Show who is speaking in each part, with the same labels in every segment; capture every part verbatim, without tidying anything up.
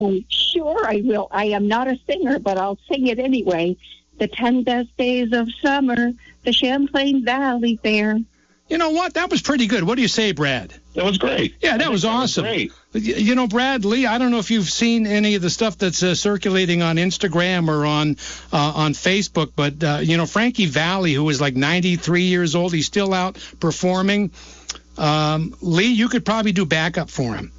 Speaker 1: Oh, sure, I will. I am not a singer, but I'll sing it anyway. The ten best days of summer, the Champlain Valley Fair.
Speaker 2: You know what? That was pretty good. What do you say, Brad?
Speaker 3: That was great.
Speaker 2: Yeah, that was awesome.
Speaker 3: That was great.
Speaker 2: You know, Brad, Lee, I don't know if you've seen any of the stuff that's uh, circulating on Instagram or on uh, on Facebook, but, uh, you know, Frankie Valli, who is like ninety-three years old, he's still out performing. Um, Lee, you could probably do backup for him.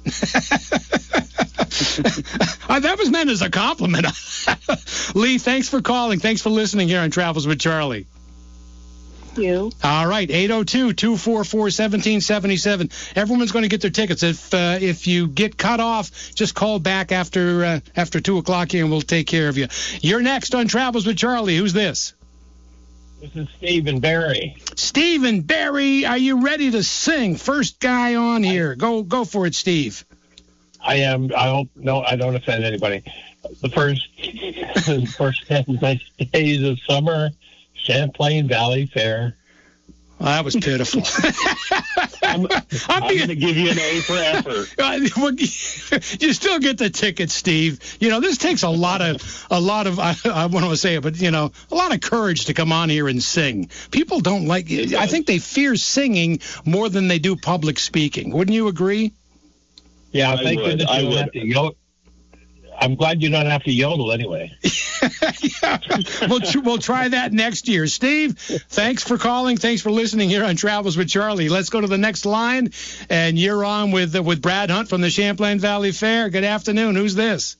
Speaker 2: uh, that was meant as a compliment. Lee, thanks for calling. Thanks for listening here on Travels with Charlie.
Speaker 1: You.
Speaker 2: All right, eight oh two, two four four, one seven seven seven. Everyone's going to get their tickets. If uh, if you get cut off, just call back after uh, after two o'clock here, and we'll take care of you. You're next on Travels with Charlie. Who's this?
Speaker 3: This is Stephen Barry.
Speaker 2: Stephen Barry, are you ready to sing? First guy on here. Go go for it, Steve.
Speaker 3: I am. I hope no, I don't offend anybody. The first first ten days of summer. Champlain Valley Fair.
Speaker 2: Well, that was pitiful.
Speaker 3: I'm, I'm going to give you an A for effort.
Speaker 2: You still get the ticket, Steve. You know, this takes a lot of, a lot of, I, I want to say it, but, you know, a lot of courage to come on here and sing. People don't like, I think they fear singing more than they do public speaking. Wouldn't you agree?
Speaker 3: Yeah,
Speaker 4: I
Speaker 3: thank
Speaker 4: would.
Speaker 3: you.
Speaker 4: I would.
Speaker 3: Yodel. I'm glad you don't have to yodel anyway.
Speaker 2: Yeah. We'll, we'll try that next year. Steve, thanks for calling. Thanks for listening here on Travels with Charlie. Let's go to the next line, and you're on with uh, with Brad Hunt from the Champlain Valley Fair. Good afternoon. Who's this?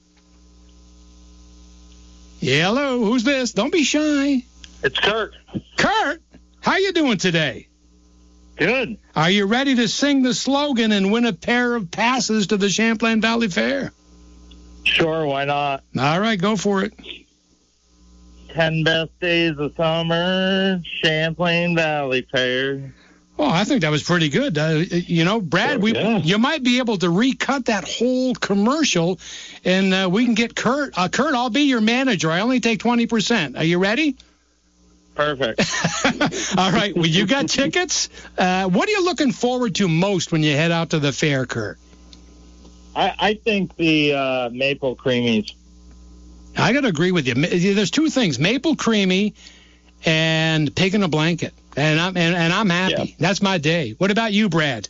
Speaker 2: Yeah, hello. Who's this? Don't be shy.
Speaker 4: It's Kurt.
Speaker 2: Kurt, how you doing today?
Speaker 4: Good.
Speaker 2: Are you ready to sing the slogan and win a pair of passes to the Champlain Valley Fair?
Speaker 4: Sure, why not?
Speaker 2: All right, go for it.
Speaker 4: Ten best days of summer, Champlain Valley Fair.
Speaker 2: Oh, I think that was pretty good. Uh, you know, Brad, we
Speaker 3: yeah.
Speaker 2: you might be able to recut that whole commercial, and uh, we can get Kurt. Uh, Kurt, I'll be your manager. I only take twenty percent. Are you ready?
Speaker 4: Perfect.
Speaker 2: All right. Well, you got tickets. Uh, what are you looking forward to most when you head out to the fair, Kurt?
Speaker 4: I, I think the uh, maple creamies.
Speaker 2: I got to agree with you. There's two things: maple creamy and pig in a blanket, and I'm and, and I'm happy.
Speaker 4: Yeah.
Speaker 2: That's my day. What about you, Brad?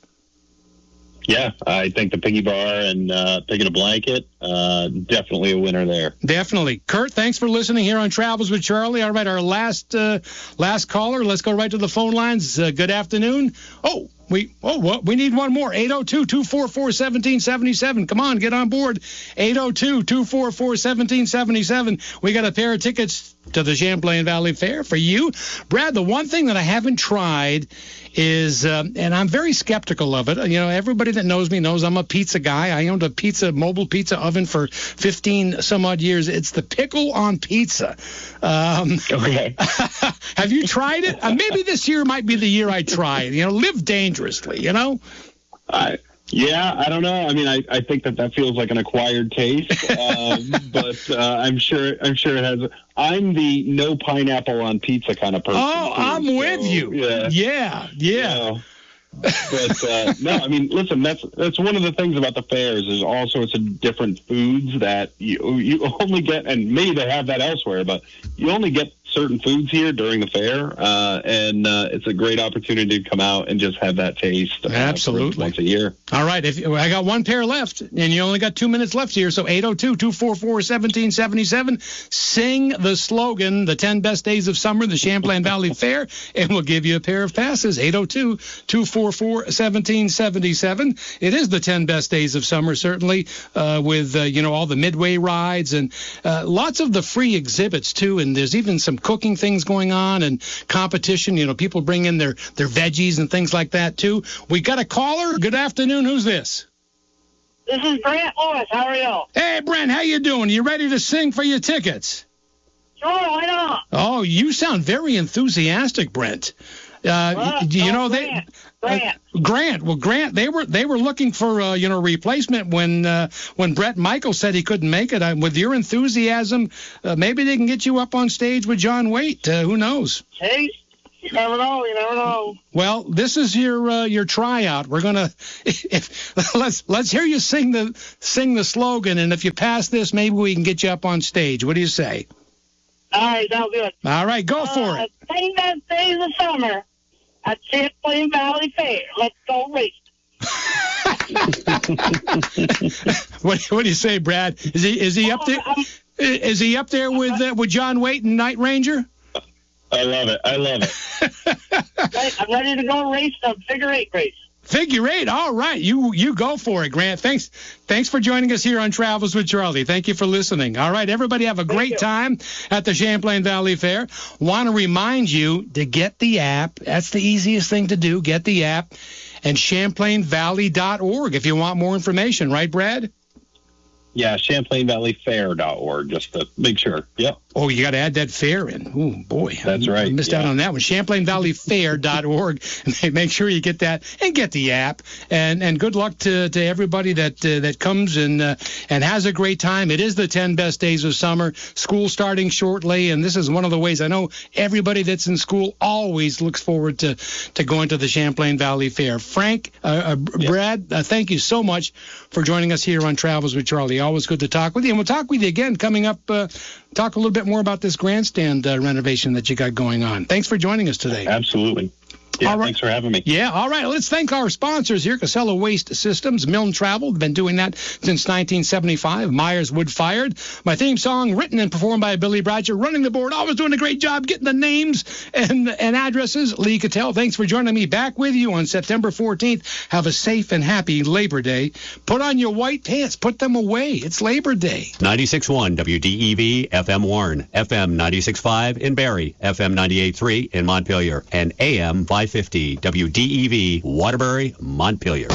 Speaker 4: Yeah, I think the piggy bar and uh, pig in a blanket, uh, definitely a winner there.
Speaker 2: Definitely. Kurt, thanks for listening here on Travels with Charlie. All right, our last uh, last caller. Let's go right to the phone lines. Uh, good afternoon. Oh, we oh what? We need one more. eight oh two, two four four, one seven seven seven. Come on, get on board. eight oh two, two four four, one seven seven seven. We got a pair of tickets to the Champlain Valley Fair for you. Brad, the one thing that I haven't tried is, um, and I'm very skeptical of it. You know, everybody that knows me knows I'm a pizza guy. I owned a pizza, mobile pizza oven for fifteen some odd years. It's the pickle on pizza. Um,
Speaker 4: Okay.
Speaker 2: have you tried it? Uh, maybe this year might be the year I try it. You know, live dangerously, you know?
Speaker 4: I, yeah, I don't know. I mean, I, I think that that feels like an acquired taste, um, but uh, I'm sure I'm sure it has. I'm the no pineapple on pizza kind of person.
Speaker 2: Oh,
Speaker 4: too,
Speaker 2: I'm
Speaker 4: so,
Speaker 2: with you.
Speaker 4: Yeah.
Speaker 2: Yeah, yeah.
Speaker 4: You know, but uh, no, I mean, listen. That's that's one of the things about the fairs. There's all sorts of different foods that you you only get, and maybe they have that elsewhere, but you only get certain foods here during the fair, uh, and uh, it's a great opportunity to come out and just have that taste. Uh,
Speaker 2: Absolutely.
Speaker 4: once a year.
Speaker 2: All right, if I got one pair left, and you only got two minutes left here, so eight oh two, two four four, one seven seven seven. Sing the slogan, the ten best days of summer, the Champlain Valley Fair, and we'll give you a pair of passes. eight oh two, two four four, one seven seven seven. It is the ten best days of summer, certainly, uh, with, uh, you know, all the midway rides and uh, lots of the free exhibits, too, and there's even some cooking things going on and competition. You know, people bring in their, their veggies and things like that, too. We got a caller. Good afternoon. Who's this?
Speaker 5: This is Brent Lewis. How are you?
Speaker 2: Hey, Brent, how you doing? You ready to sing for your tickets?
Speaker 5: Sure, why not?
Speaker 2: Oh, you sound very enthusiastic, Brent. Uh,
Speaker 5: Well,
Speaker 2: you, you
Speaker 5: oh,
Speaker 2: know,
Speaker 5: Grant.
Speaker 2: they
Speaker 5: Grant.
Speaker 2: Uh, Grant. Well, Grant, they were they were looking for uh, you know replacement when uh, when Brett Michael said he couldn't make it. Uh, with your enthusiasm, uh, maybe they can get you up on stage with John Waite. Uh, who knows?
Speaker 5: He, You never know. You never know.
Speaker 2: Well, this is your uh, your tryout. We're gonna if, let's let's hear you sing the sing the slogan, and if you pass this, maybe we can get you up on stage. What do you say?
Speaker 5: All right, sounds good.
Speaker 2: All right, go for
Speaker 5: uh,
Speaker 2: it.
Speaker 5: ten best days of summer at Champlain Valley Fair. Let's go race.
Speaker 2: what, what do you say, Brad? Is he is he up there? Is he up there with uh, with John Waite and Night Ranger?
Speaker 4: I love it. I love it.
Speaker 5: I'm ready to go race the figure eight race.
Speaker 2: Figure eight. All right. You you go for it, Grant. Thanks thanks for joining us here on Travels with Charlie. Thank you for listening. All right, everybody have a great time at the Champlain Valley Fair. Want to remind you to get the app. That's the easiest thing to do. Get the app. And champlain valley dot org if you want more information. Right, Brad?
Speaker 4: Yeah, champlain valley fair dot org, just to make sure. Yep.
Speaker 2: Oh, you got to add that fair in. Oh, boy.
Speaker 4: That's right.
Speaker 2: I missed
Speaker 4: yeah.
Speaker 2: out on that one. champlain valley fair dot org. Make sure you get that and get the app. And and good luck to, to everybody that uh, that comes and uh, and has a great time. It is the ten best days of summer. School starting shortly, and this is one of the ways I know everybody that's in school always looks forward to, to going to the Champlain Valley Fair. Frank, uh, uh, yeah. Brad, uh, thank you so much for joining us here on Travels with Charlie. Always good to talk with you. And we'll talk with you again coming up. Uh, talk a little bit more about this grandstand uh, renovation that you got going on. Thanks for joining us today.
Speaker 4: Absolutely. Yeah, right. Thanks for having me.
Speaker 2: Yeah, all right. Let's thank our sponsors here, Casella Waste Systems, Milne Travel. They've been doing that since nineteen seventy-five. Myers Wood Fired. My theme song, written and performed by Billy Bratcher, running the board, always doing a great job getting the names and, and addresses. Lee Cattell, thanks for joining me. Back with you on September fourteenth. Have a safe and happy Labor Day. Put on your white pants. Put them away. It's Labor Day.
Speaker 6: ninety-six point one W D E V, F M Warren, F M ninety-six point five in Barrie, F M ninety-eight point three in Montpelier, and A M five fifty W D E V, Waterbury, Montpelier.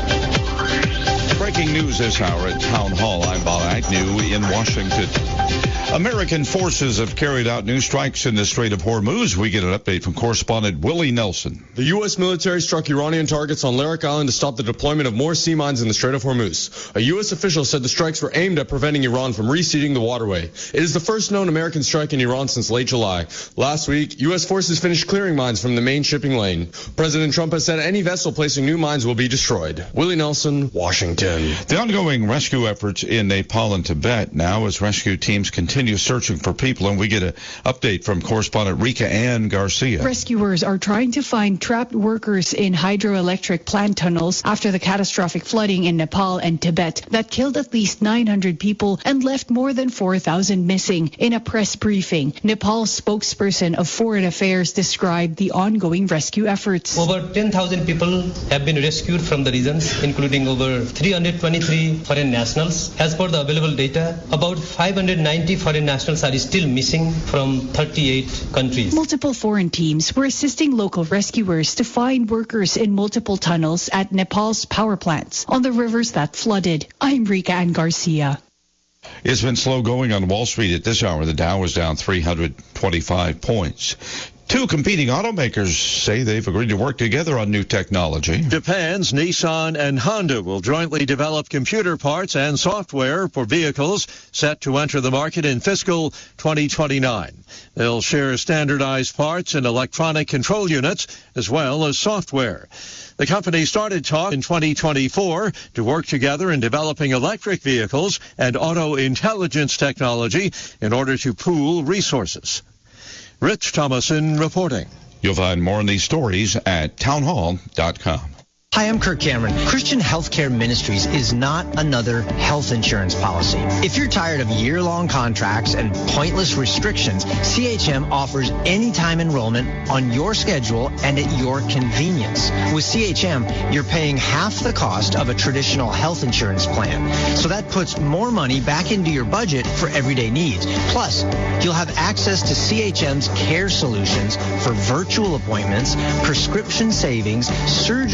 Speaker 7: Breaking news this hour at Town Hall. I'm Bob Agnew in Washington. American forces have carried out new strikes in the Strait of Hormuz. We get an update from correspondent Willie Nelson.
Speaker 8: The U S military struck Iranian targets on Larak Island to stop the deployment of more sea mines in the Strait of Hormuz. A U S official said the strikes were aimed at preventing Iran from reseeding the waterway. It is the first known American strike in Iran since late July. Last week, U S forces finished clearing mines from the main shipping lane. President Trump has said any vessel placing new mines will be destroyed. Willie Nelson, Washington.
Speaker 7: The ongoing rescue efforts in Nepal and Tibet now as rescue teams continue searching for people, and we get an update from correspondent Rika Ann Garcia.
Speaker 9: Rescuers are trying to find trapped workers in hydroelectric plant tunnels after the catastrophic flooding in Nepal and Tibet that killed at least nine hundred people and left more than four thousand missing. In a press briefing, Nepal's spokesperson of Foreign Affairs described the ongoing rescue efforts.
Speaker 10: Over ten thousand people have been rescued from the regions, including over three hundred twenty-three foreign nationals. As per the available data, about five hundred ninety foreign nationals are still missing from thirty-eight countries.
Speaker 9: Multiple foreign teams were assisting local rescuers to find workers in multiple tunnels at Nepal's power plants on the rivers that flooded. I'm Rika Ann Garcia.
Speaker 7: It's been slow going on Wall Street at this hour. The Dow was down three hundred twenty-five points. Two competing automakers say they've agreed to work together on new technology.
Speaker 11: Japan's Nissan and Honda will jointly develop computer parts and software for vehicles set to enter the market in fiscal twenty twenty-nine. They'll share standardized parts and electronic control units as well as software. The company started talk in twenty twenty-four to work together in developing electric vehicles and auto intelligence technology in order to pool resources. Rich Thomason reporting.
Speaker 7: You'll find more on these stories at townhall dot com.
Speaker 12: Hi, I'm Kirk Cameron. Christian Healthcare Ministries is not another health insurance policy. If you're tired of year-long contracts and pointless restrictions, C H M offers anytime enrollment on your schedule and at your convenience. With C H M, you're paying half the cost of a traditional health insurance plan. So that puts more money back into your budget for everyday needs. Plus, you'll have access to C H M's care solutions for virtual appointments, prescription savings, surgery support,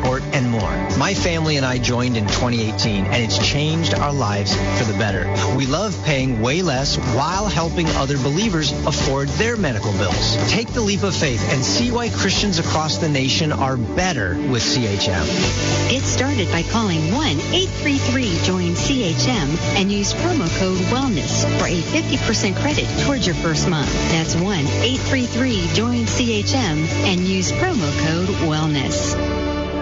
Speaker 12: support, and more. My family and I joined in twenty eighteen, and it's changed our lives for the better. We love paying way less while helping other believers afford their medical bills. Take the leap of faith and see why Christians across the nation are better with C H M.
Speaker 13: Get started by calling one eight three three join C H M and use promo code WELLNESS for a fifty percent credit towards your first month. That's one eight three three join C H M and use promo code WELLNESS.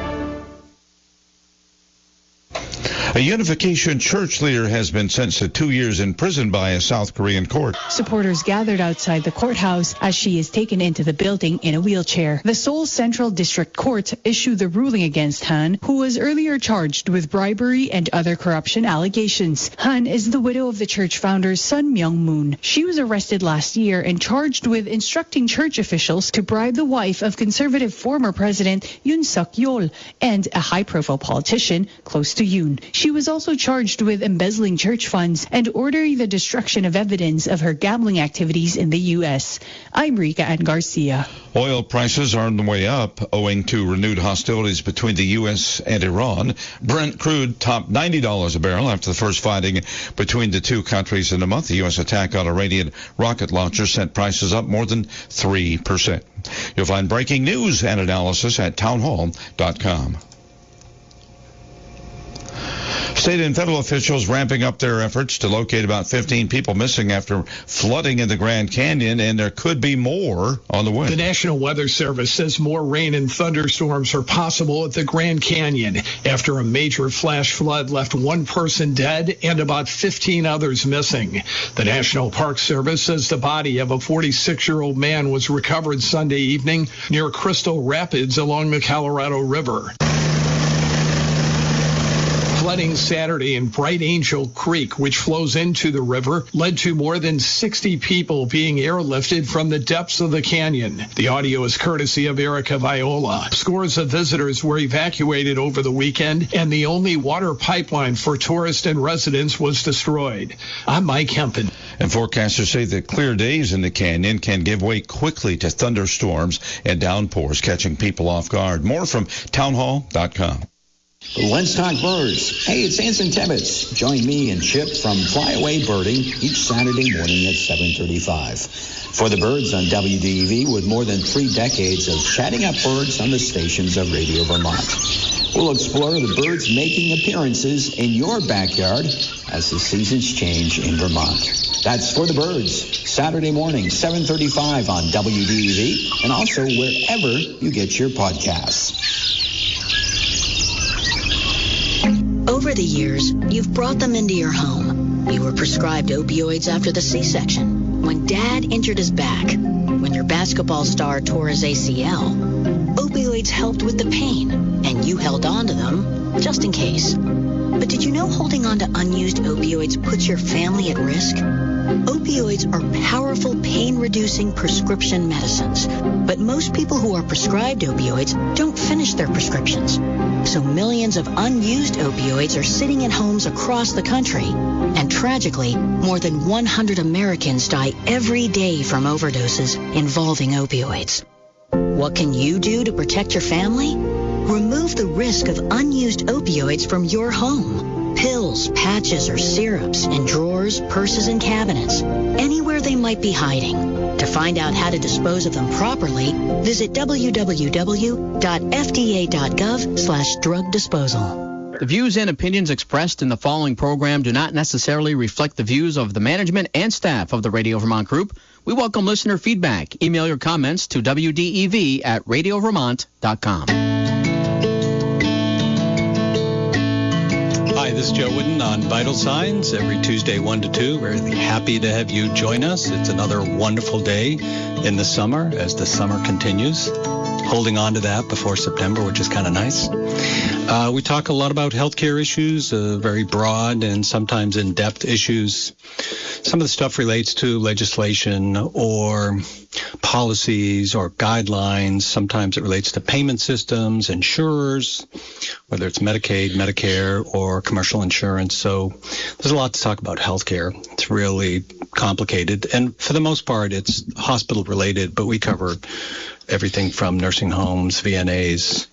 Speaker 7: A Unification Church leader has been sentenced to two years in prison by a South Korean court.
Speaker 9: Supporters gathered outside the courthouse as she is taken into the building in a wheelchair. The Seoul Central District Court issued the ruling against Han, who was earlier charged with bribery and other corruption allegations. Han is the widow of the church founder's Sun Myung-moon. She was arrested last year and charged with instructing church officials to bribe the wife of conservative former President Yoon Suk-yeol and a high-profile politician close to Yoon. She was also charged with embezzling church funds and ordering the destruction of evidence of her gambling activities in the U S. I'm Rika Ann Garcia.
Speaker 7: Oil prices are on the way up owing to renewed hostilities between the U S and Iran. Brent crude topped ninety dollars a barrel after the first fighting between the two countries in a month. The U S attack on Iranian rocket launchers sent prices up more than three percent. You'll find breaking news and analysis at townhall dot com. State and federal officials ramping up their efforts to locate about fifteen people missing after flooding in the Grand Canyon, and there could be more on the way.
Speaker 14: The National Weather Service says more rain and thunderstorms are possible at the Grand Canyon after a major flash flood left one person dead and about fifteen others missing. The National Park Service says the body of a forty-six-year-old man was recovered Sunday evening near Crystal Rapids along the Colorado River. Flooding Saturday in Bright Angel Creek, which flows into the river, led to more than sixty people being airlifted from the depths of the canyon. The audio is courtesy of Erica Viola. Scores of visitors were evacuated over the weekend, and the only water pipeline for tourists and residents was destroyed. I'm Mike Hempen.
Speaker 7: And forecasters say that clear days in the canyon can give way quickly to thunderstorms and downpours, catching people off guard. More from townhall dot com.
Speaker 15: Let's talk birds. Hey, it's Anson Tebbets. Join me and Chip from Flyaway Birding each Saturday morning at seven thirty-five. For the birds on W D E V, with more than three decades of chatting up birds on the stations of Radio Vermont. We'll explore the birds making appearances in your backyard as the seasons change in Vermont. That's For the Birds, Saturday morning, seven thirty-five on W D E V, and also wherever you get your podcasts.
Speaker 13: Over the years, you've brought them into your home. You were prescribed opioids after the C-section, when Dad injured his back, when your basketball star tore his A C L. Opioids helped with the pain, and you held on to them just in case. But did you know holding on to unused opioids puts your family at risk? Opioids are powerful pain-reducing prescription medicines, but most people who are prescribed opioids don't finish their prescriptions. So millions of unused opioids are sitting in homes across the country. And tragically, more than one hundred Americans die every day from overdoses involving opioids. What can you do to protect your family? Remove the risk of unused opioids from your home. Pills, patches, or syrups in drawers, purses, and cabinets, anywhere they might be hiding. To find out how to dispose of them properly, visit w w w dot f d a dot gov slash drug disposal.
Speaker 16: The views and opinions expressed in the following program do not necessarily reflect the views of the management and staff of the Radio Vermont Group. We welcome listener feedback. Email your comments to w d e v at radio vermont dot com.
Speaker 17: Hi, this is Joe Wooden on Vital Signs every Tuesday one to two. Really happy to have you join us. It's another wonderful day in the summer as the summer continues. Holding on to that before September, which is kind of nice. Uh, we talk a lot about healthcare issues, uh, very broad and sometimes in-depth issues. Some of the stuff relates to legislation or policies or guidelines. Sometimes it relates to payment systems, insurers, whether it's Medicaid, Medicare, or commercial insurance. So there's a lot to talk about healthcare. It's really complicated. And for the most part, it's hospital related, but we cover everything from nursing homes, V N As,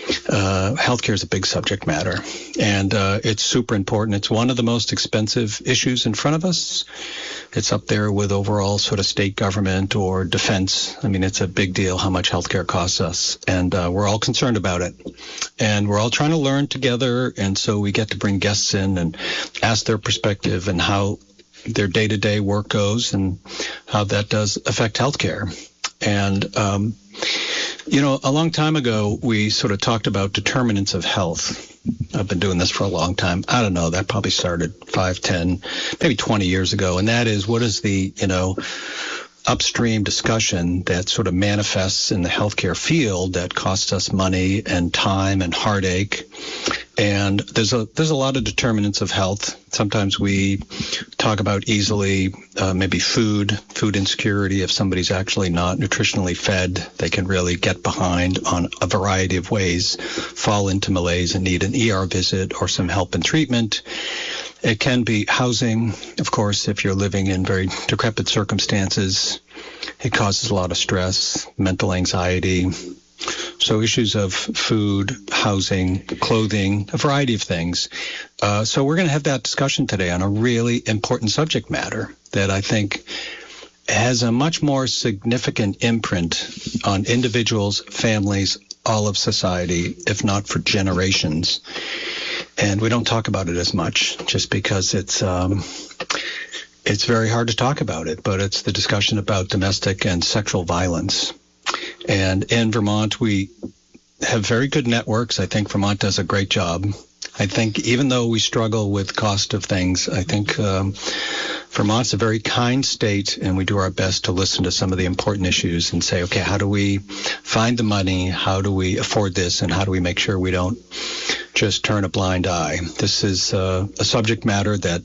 Speaker 17: uh, healthcare is a big subject matter, and uh, it's super important. It's one of the most expensive issues in front of us. It's up there with overall sort of state government or defense. I mean, it's a big deal how much healthcare costs us, and uh, we're all concerned about it. And we're all trying to learn together, and so we get to bring guests in and ask their perspective and how their day-to-day work goes and how that does affect healthcare. And, um, you know, a long time ago, we sort of talked about determinants of health. I've been doing this for a long time. I don't know. That probably started five, ten, maybe twenty years ago. And that is, what is the, you know, upstream discussion that sort of manifests in the healthcare field that costs us money and time and heartache. And there's a there's a lot of determinants of health. Sometimes we talk about easily uh, maybe food, food insecurity. If somebody's actually not nutritionally fed, they can really get behind on a variety of ways, fall into malaise and need an E R visit or some help and treatment. It can be housing, of course, if you're living in very decrepit circumstances. It causes a lot of stress, mental anxiety. So issues of food, housing, clothing, a variety of things. Uh, so we're going to have that discussion today on a really important subject matter that I think has a much more significant imprint on individuals, families, all of society, if not for generations. And we don't talk about it as much just because it's um, it's very hard to talk about it, but it's the discussion about domestic and sexual violence. And in Vermont, we have very good networks. I think Vermont does a great job. I think even though we struggle with cost of things, I think um, Vermont's a very kind state, and we do our best to listen to some of the important issues and say, okay, how do we find the money? How do we afford this? And how do we make sure we don't just turn a blind eye? This is uh, a subject matter that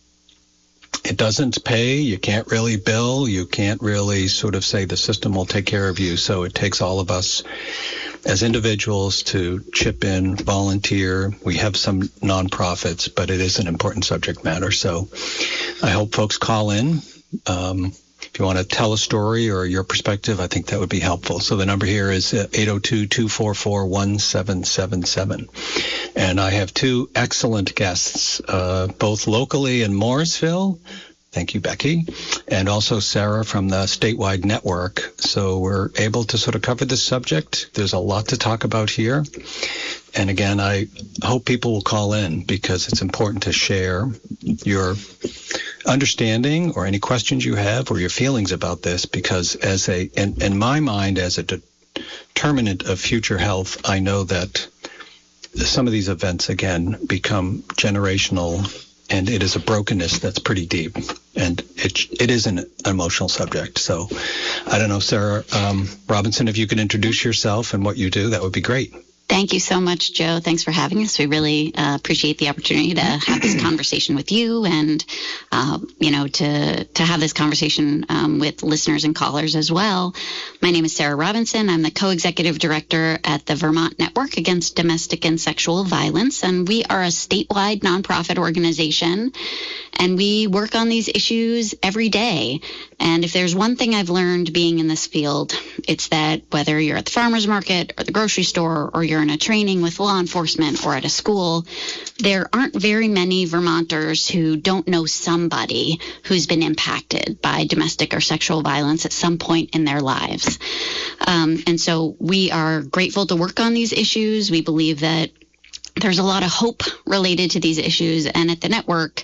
Speaker 17: it doesn't pay. You can't really bill. You can't really sort of say the system will take care of you. So it takes all of us as individuals to chip in, volunteer. We have some nonprofits, but it is an important subject matter. So I hope folks call in. Um, if you want to tell a story or your perspective, I think that would be helpful. So the number here is eight oh two, two four four, one seven seven seven. And I have two excellent guests, uh, both locally in Morrisville. Thank you, Becky. And also Sarah from the statewide network. So we're able to sort of cover this subject. There's a lot to talk about here. And again, I hope people will call in because it's important to share your understanding or any questions you have or your feelings about this, because as a, in, in my mind, as a determinant of future health, I know that some of these events, again, become generational, and it is a brokenness that's pretty deep, and it it is an emotional subject. So I don't know, Sarah um, Robinson, if you could introduce yourself and what you do, that would be great.
Speaker 18: Thank you so much, Joe. Thanks for having us. We really uh, appreciate the opportunity to have this conversation with you and, uh, you know, to, to have this conversation um, with listeners and callers as well. My name is Sarah Robinson. I'm the co-executive director at the Vermont Network Against Domestic and Sexual Violence, and we are a statewide nonprofit organization, and we work on these issues every day. And if there's one thing I've learned being in this field, it's that whether you're at the farmer's market or the grocery store or you're in a training with law enforcement or at a school, there aren't very many Vermonters who don't know somebody who's been impacted by domestic or sexual violence at some point in their lives. Um, and so we are grateful to work on these issues. We believe that there's a lot of hope related to these issues. And at the network,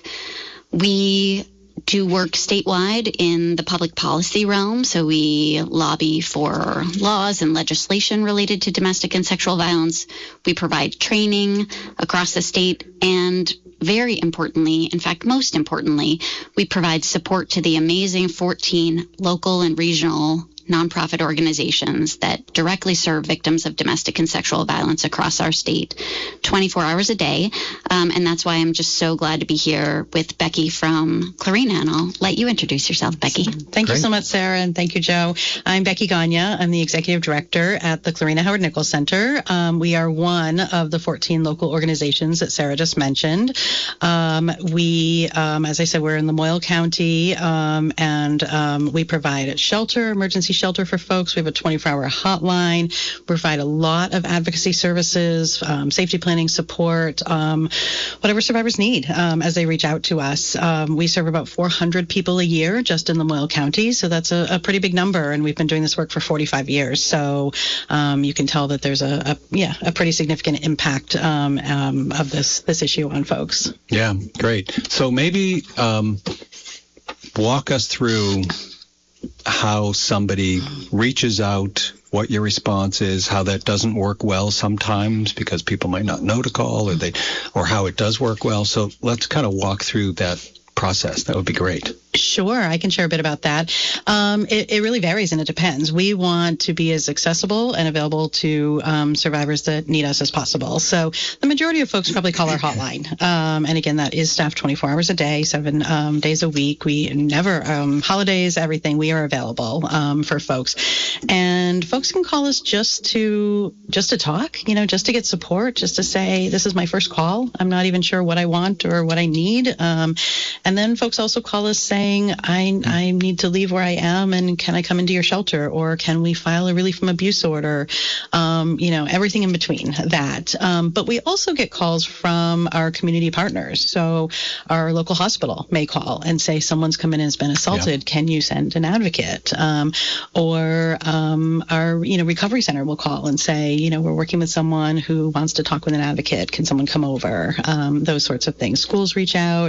Speaker 18: we do work statewide in the public policy realm. So we lobby for laws and legislation related to domestic and sexual violence. We provide training across the state. And very importantly, in fact, most importantly, we provide support to the amazing fourteen local and regional nonprofit organizations that directly serve victims of domestic and sexual violence across our state twenty-four hours a day. Um, and that's why I'm just so glad to be here with Becky from Clarina. And I'll let you introduce yourself, Becky.
Speaker 19: Thank Great. you so much, Sarah, and thank you, Joe. I'm Becky Gagne. I'm the executive director at the Clarina Howard Nichols Center. Um, we are one of the fourteen local organizations that Sarah just mentioned. Um, we, um, as I said, we're in Lamoille County, um, and um, we provide shelter, emergency shelter for folks. We have a twenty-four hour hotline. We provide a lot of advocacy services, um, safety planning support, um, whatever survivors need um, as they reach out to us. Um, we serve about four hundred people a year just in Lamoille County, so that's a, a pretty big number, and we've been doing this work for forty-five years. So um, you can tell that there's a, a yeah a pretty significant impact um, um, of this this issue on folks.
Speaker 17: Yeah, great. So maybe um, walk us through how somebody reaches out, what your response is, how that doesn't work well sometimes because people might not know to call, or they, or how it does work well. So let's kind of walk through that process. That would be great.
Speaker 19: Sure, I can share a bit about that. Um, it, it really varies and it depends. We want to be as accessible and available to um, survivors that need us as possible. So the majority of folks probably call our hotline. Um, and again, that is staffed twenty-four hours a day, seven um, days a week. We never, um, holidays, everything, we are available um, for folks. And folks can call us just to just to talk, you know, just to get support, just to say, this is my first call. I'm not even sure what I want or what I need. Um, and then folks also call us saying, I, I need to leave where I am, and can I come into your shelter, or can we file a relief from abuse order? Um, you know, everything in between that. Um, but we also get calls from our community partners. So our local hospital may call and say, someone's come in and has been assaulted. Yeah. Can you send an advocate? Um, or um, our, you know, recovery center will call and say, you know, we're working with someone who wants to talk with an advocate. Can someone come over? Um, those sorts of things. Schools reach out.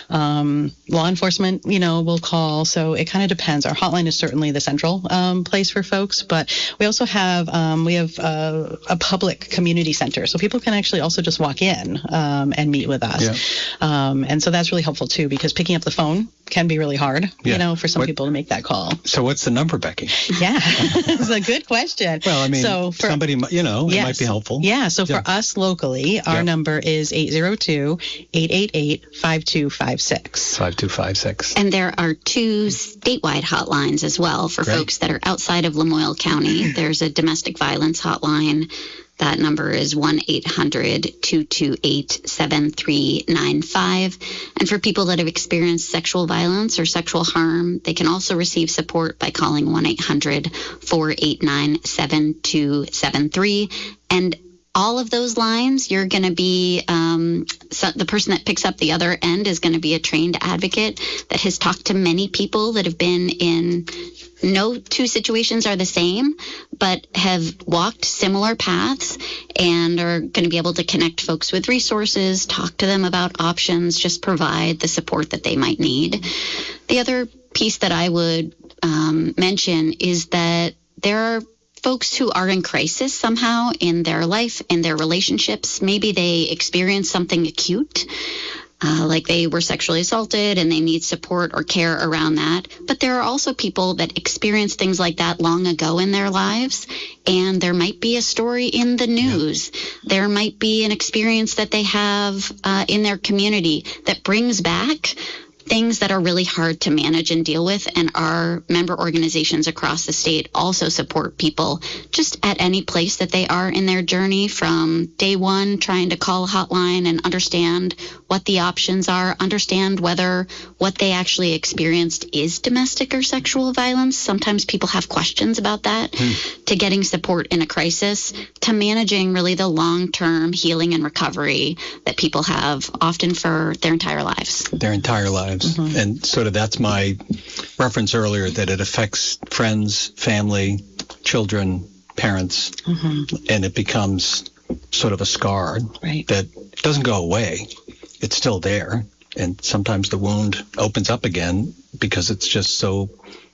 Speaker 19: Um, law enforcement, you know, know, will call. So it kind of depends. Our hotline is certainly the central um, place for folks, but we also have um, we have uh, a public community center, so people can actually also just walk in um, and meet with us. Yeah. Um, and so that's really helpful too, because picking up the phone can be really hard, yeah. you know, for some what, people to make that call.
Speaker 17: So what's the number, Becky?
Speaker 19: Yeah, it's a good question.
Speaker 17: Well, I mean, so for,
Speaker 19: somebody,
Speaker 17: you know,
Speaker 19: yes.
Speaker 17: it might be helpful.
Speaker 19: Yeah. So
Speaker 17: yeah.
Speaker 19: for us locally, our yeah. number is eight zero two, eight eight eight, five two five six.
Speaker 17: five two five six.
Speaker 18: And there are two statewide hotlines as well for Great. folks that are outside of Lamoille County. There's a domestic violence hotline. That number is one eight hundred, two two eight, seven three nine five. And for people that have experienced sexual violence or sexual harm, they can also receive support by calling one eight hundred, four eight nine, seven two seven three. And all of those lines, you're going to be, um, so the person that picks up the other end is going to be a trained advocate that has talked to many people that have been in, no two situations are the same, but have walked similar paths and are going to be able to connect folks with resources, talk to them about options, just provide the support that they might need. The other piece that I would um, mention is that there are folks who are in crisis somehow in their life, in their relationships. Maybe they experience something acute, uh, like they were sexually assaulted and they need support or care around that. But there are also people that experience things like that long ago in their lives, and there might be a story in the news. Yeah. There might be an experience that they have uh, in their community that brings back things that are really hard to manage and deal with, and our member organizations across the state also support people just at any place that they are in their journey, from day one trying to call a hotline and understand what the options are, understand whether what they actually experienced is domestic or sexual violence. Sometimes people have questions about that, mm. to getting support in a crisis, to managing really the long-term healing and recovery that people have often for their entire lives.
Speaker 17: Their entire lives. Mm-hmm. And sort of that's my reference earlier, that it affects friends, family, children, parents, mm-hmm. and it becomes sort of a scar
Speaker 19: right.
Speaker 17: that doesn't go away. It's still there. And sometimes the wound opens up again because it's just so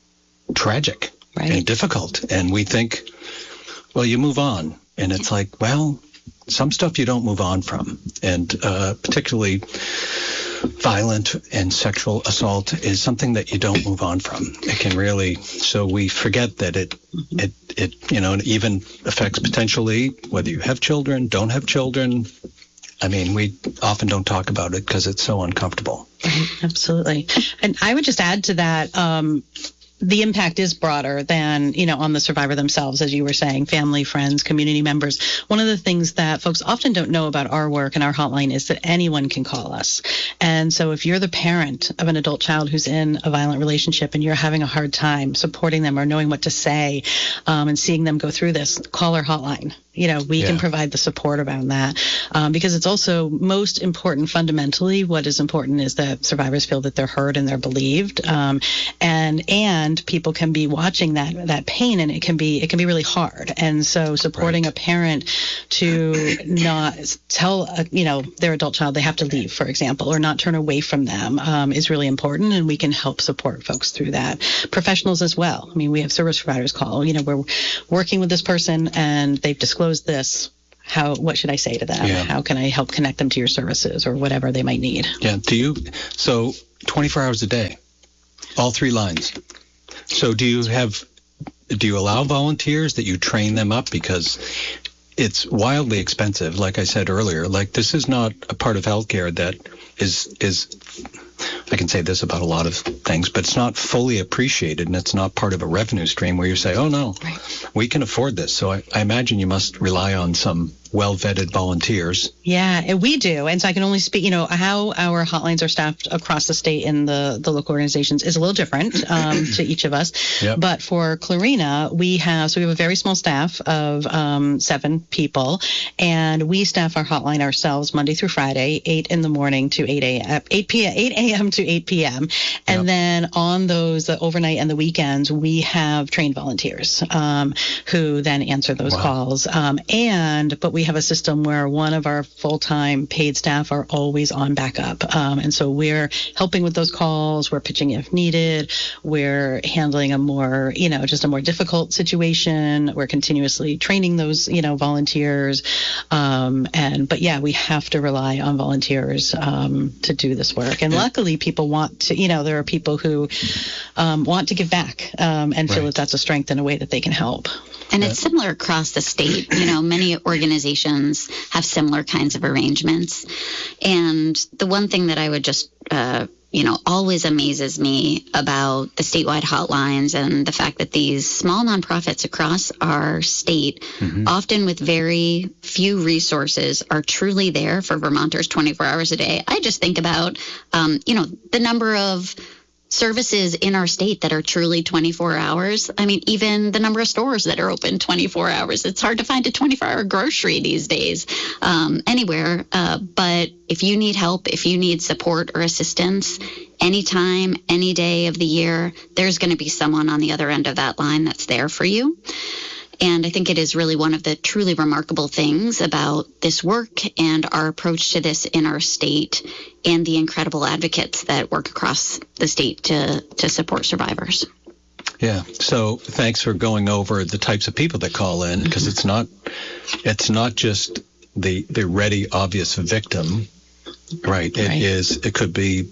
Speaker 17: tragic
Speaker 19: right.
Speaker 17: and difficult. And we think, well, you move on. And it's like, well, some stuff you don't move on from. And uh, particularly violent and sexual assault is something that you don't move on from. It can really, so we forget that it, mm-hmm. it, it, you know, it even affects potentially whether you have children, don't have children. I mean, we often don't talk about it because it's so uncomfortable.
Speaker 19: Right, absolutely. And I would just add to that, um, the impact is broader than, you know, on the survivor themselves, as you were saying, family, friends, community members. One of the things that folks often don't know about our work and our hotline is that anyone can call us. And so if you're the parent of an adult child who's in a violent relationship and you're having a hard time supporting them or knowing what to say um, and seeing them go through this, call our hotline. You know, we yeah. can provide the support around that um, because it's also most important. Fundamentally, what is important is that survivors feel that they're heard and they're believed, um, and and people can be watching that that pain, and it can be it can be really hard. And so, supporting right. a parent to not tell a, you know their adult child they have to leave, for example, or not turn away from them um, is really important, and we can help support folks through that. Professionals as well. I mean, we have service providers call. You know, we're working with this person and they've disclosed this. How, what should I say to them?
Speaker 17: Yeah.
Speaker 19: How can I help connect them to your services or whatever they might need?
Speaker 17: Yeah. Do you, so twenty-four hours a day, all three lines. So do you have, do you allow volunteers that you train them up? Because it's wildly expensive. Like I said earlier, like this is not a part of healthcare that is, is, I can say this about a lot of things, but it's not fully appreciated, and it's not part of a revenue stream where you say, oh, no, right. we can afford this. So I, I imagine you must rely on some well-vetted volunteers.
Speaker 19: Yeah, and we do. And so I can only speak, you know, how our hotlines are staffed across the state in the, the local organizations is a little different um, to each of us. Yep. But for Clarina, we have, so we have a very small staff of um, seven people, and we staff our hotline ourselves Monday through Friday, eight in the morning to eight a.m., eight p.m., eight a.m. to eight p.m. And yep. then on those, the overnight and the weekends, we have trained volunteers um, who then answer those wow. calls. Um, and, but we We have a system where one of our full-time paid staff are always on backup. Um, and so we're helping with those calls. We're pitching if needed. We're handling a more, you know, just a more difficult situation. We're continuously training those, you know, volunteers. Um, and, but yeah, we have to rely on volunteers um, to do this work. And yeah. luckily people want to, you know, there are people who um, want to give back um, and feel right. that that's a strength in a way that they can help.
Speaker 18: And it's similar across the state. You know, many organizations have similar kinds of arrangements. And the one thing that I would just, uh, you know, always amazes me about the statewide hotlines and the fact that these small nonprofits across our state, mm-hmm. often with very few resources, are truly there for Vermonters twenty-four hours a day. I just think about, um, you know, the number of services in our state that are truly twenty-four hours. I mean, even the number of stores that are open twenty-four hours. It's hard to find a twenty-four hour grocery these days um, anywhere. Uh, but if you need help, if you need support or assistance, anytime, any day of the year, there's going to be someone on the other end of that line that's there for you. And I think it is really one of the truly remarkable things about this work and our approach to this in our state, and the incredible advocates that work across the state to, to support survivors.
Speaker 17: Yeah. So thanks for going over the types of people that call in, because mm-hmm. it's not it's not just the the ready, obvious victim, right? It right. is. It could be.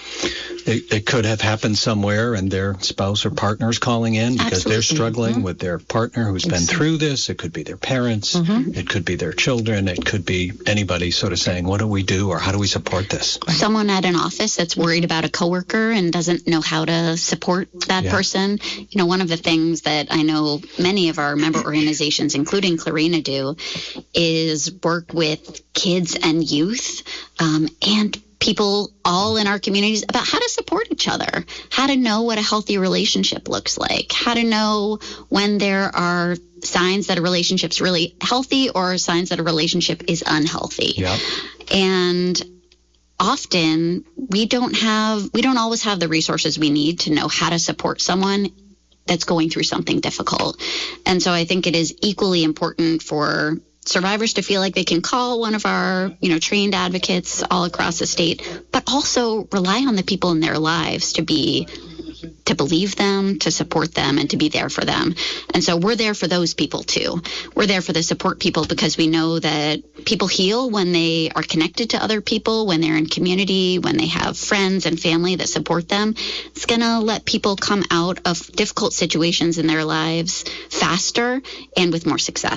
Speaker 17: It, it could have happened somewhere, and their spouse or partner's calling in because Absolutely. They're struggling mm-hmm. with their partner who's been through this. It could be their parents. Mm-hmm. It could be their children. It could be anybody sort of saying, what do we do, or how do we support this?
Speaker 18: Someone at an office that's worried about a coworker and doesn't know how to support that yeah. person. You know, one of the things that I know many of our member organizations, including Clarina, do is work with kids and youth um, and people all in our communities about how to support each other, how to know what a healthy relationship looks like, how to know when there are signs that a relationship's really healthy or signs that a relationship is unhealthy. Yep. And often we don't have, we don't always have the resources we need to know how to support someone that's going through something difficult. And so I think it is equally important for survivors to feel like they can call one of our, you know, trained advocates all across the state, but also rely on the people in their lives to be, to believe them, to support them, and to be there for them. And so we're there for those people too. We're there for the support people because we know that people heal when they are connected to other people, when they're in community, when they have friends and family that support them. It's going to let people come out of difficult situations in their lives faster and with more success.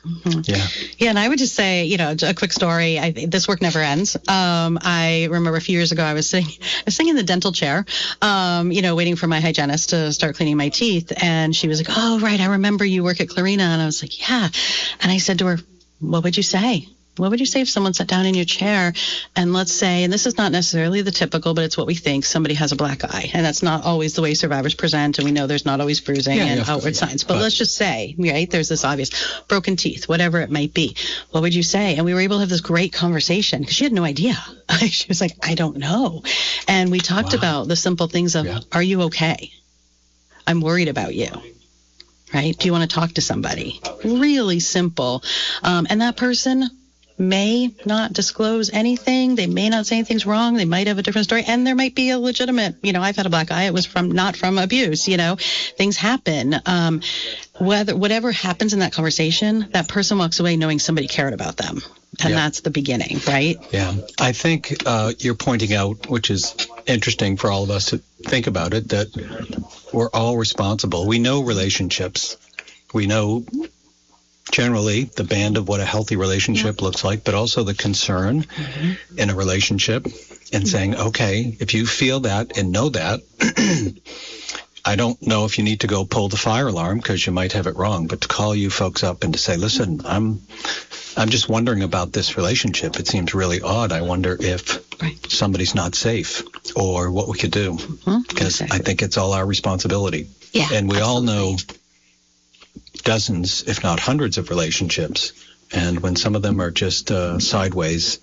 Speaker 19: Mm-hmm.
Speaker 17: Yeah.
Speaker 19: Yeah, and I would just say, you know, a quick story. I, this work never ends. Um, I remember a few years ago, I was sitting, I was sitting in the dental chair, um, you know, waiting for my hygienist to start cleaning my teeth, and she was like, "Oh, right, I remember you work at Clarina," and I was like, "Yeah," and I said to her, "What would you say? What would you say if someone sat down in your chair and let's say," and this is not necessarily the typical, but it's what we think, somebody has a black eye. And that's not always the way survivors present. And we know there's not always bruising
Speaker 17: Yeah,
Speaker 19: and
Speaker 17: yeah,
Speaker 19: outward
Speaker 17: yeah,
Speaker 19: signs. But,
Speaker 17: but-
Speaker 19: let's just say, right, there's this obvious broken teeth, whatever it might be. What would you say? And we were able to have this great conversation because she had no idea. She was like, "I don't know." And we talked about the simple things of, are you okay? I'm worried about you. Right? Do you want to talk to somebody? Really simple. Um, and that person may not disclose anything. They may not say anything's wrong. They might have a different story. And there might be a legitimate, you know, I've had a black eye. It was from not from abuse, you know, things happen. Um, whether whatever happens in that conversation, that person walks away knowing somebody cared about them. And
Speaker 17: Yeah.
Speaker 19: that's the beginning, right?
Speaker 17: Yeah, I think uh, you're pointing out, which is interesting for all of us to think about it, that we're all responsible. We know relationships. We know generally the band of what a healthy relationship yeah. looks like, but also the concern mm-hmm. in a relationship and saying, okay, if you feel that and know that, I don't know if you need to go pull the fire alarm because you might have it wrong, but to call you folks up and to say, listen, I'm I'm just wondering about this relationship. It seems really odd. I wonder if right. somebody's not safe or what we could do, because mm-hmm. exactly. I think it's all our responsibility.
Speaker 18: Yeah,
Speaker 17: and we
Speaker 18: absolutely.
Speaker 17: all know dozens, if not hundreds of relationships. And when some of them are just uh, sideways,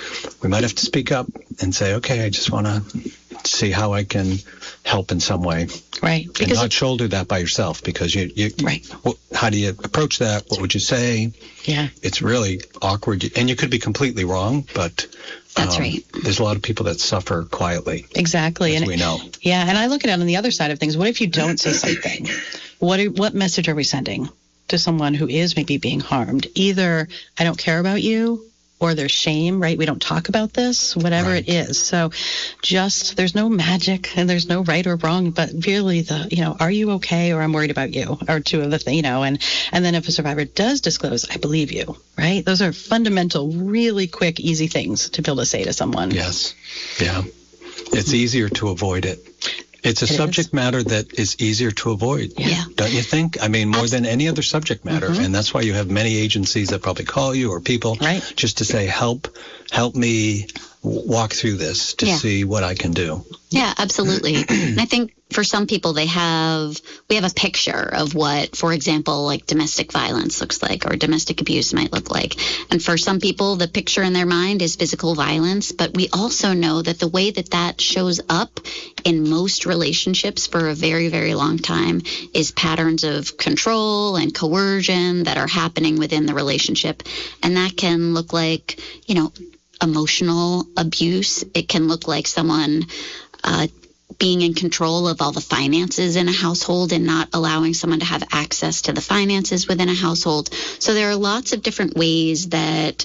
Speaker 17: we might have to speak up and say, okay, I just want to see how I can help in some way.
Speaker 19: Right.
Speaker 17: And
Speaker 19: Because
Speaker 17: not
Speaker 19: it,
Speaker 17: shoulder that by yourself, because you, you
Speaker 19: right.
Speaker 17: Well, how do you approach that? What would you say?
Speaker 19: Yeah.
Speaker 17: It's really awkward. And you could be completely wrong, but
Speaker 18: That's
Speaker 17: um,
Speaker 18: right.
Speaker 17: there's a lot of people that suffer quietly.
Speaker 19: Exactly.
Speaker 17: As
Speaker 19: and
Speaker 17: we know.
Speaker 19: Yeah. And I look at it on the other side of things. What if you don't say something? What are, what message are we sending to someone who is maybe being harmed? Either I don't care about you, or there's shame, right? We don't talk about this, whatever
Speaker 17: right.
Speaker 19: it is. So just, there's no magic and there's no right or wrong, but really the, you know, are you okay, or I'm worried about you, or two of the things, you know, and, and then if a survivor does disclose, I believe you, right? Those are fundamental, really quick, easy things to be able to say to someone.
Speaker 17: Yes. Yeah. It's easier to avoid it. It's a
Speaker 19: It
Speaker 17: subject
Speaker 19: is.
Speaker 17: matter that is easier to avoid,
Speaker 18: Yeah.
Speaker 17: don't you think? I mean, more than any other subject matter.
Speaker 19: Mm-hmm.
Speaker 17: And that's why you have many agencies that probably call you, or people,
Speaker 19: Right.
Speaker 17: just to say, help, help me w- walk through this to
Speaker 18: Yeah.
Speaker 17: see what I can do.
Speaker 18: Yeah, absolutely. And I think for some people, they have, we have a picture of what, for example, like domestic violence looks like, or domestic abuse might look like. And for some people, the picture in their mind is physical violence. But we also know that the way that that shows up in most relationships for a very, very long time is patterns of control and coercion that are happening within the relationship. And that can look like, you know, emotional abuse. It can look like someone uh, being in control of all the finances in a household and not allowing someone to have access to the finances within a household. So there are lots of different ways that